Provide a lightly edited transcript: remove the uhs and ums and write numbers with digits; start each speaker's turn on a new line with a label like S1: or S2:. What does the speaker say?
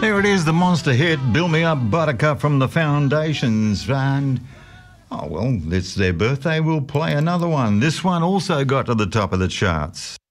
S1: There it is, the monster hit, Build Me Up Buttercup from the Foundations. And, oh well, it's their birthday, we'll play another one. This one also got to the top of the charts.